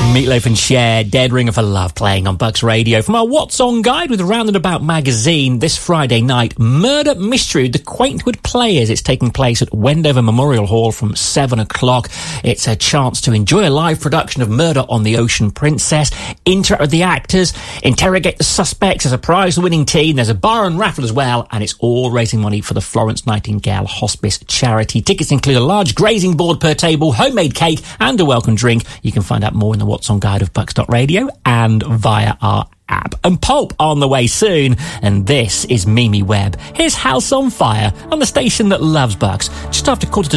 Meatloaf and Cher, Dead Ringer for Love, playing on Bucks Radio. From our What's On guide with Roundabout magazine, this Friday night, Murder Mystery with the Quaintwood Players. It's taking place at Wendover Memorial Hall from 7 o'clock. It's a chance to enjoy a live production of Murder on the Ocean Princess, interact with the actors, interrogate the suspects. There's a prize-winning team, there's a bar and raffle as well, and it's all raising money for the Florence Nightingale Hospice charity. Tickets include a large grazing board per table, homemade cake, and a welcome drink. You can find out more in the What's On guide of Bucks.radio and via our app. And Pulp on the way soon. And this is Mimi Webb. Here's House on Fire on the station that loves Bucks, just after 2:45.